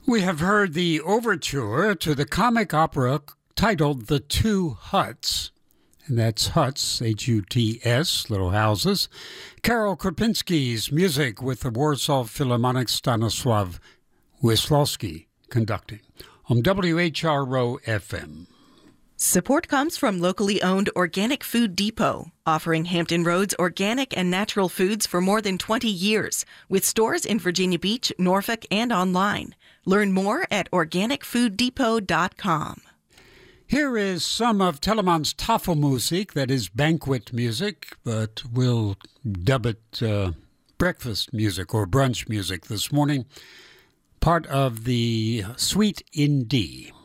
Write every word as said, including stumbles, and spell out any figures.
We have heard the overture to the comic opera titled The Two Huts. And that's Huts, H U T S, little houses. Karol Krupinski's music with the Warsaw Philharmonic Stanisław Wieslowski conducting on W H R O F M. Support comes from locally owned Organic Food Depot, offering Hampton Roads organic and natural foods for more than twenty years, with stores in Virginia Beach, Norfolk, and online. Learn more at organic food depot dot com. Here is some of Telemann's Tafelmusik, that is banquet music, but we'll dub it uh, breakfast music or brunch music this morning. Part of the Suite in D.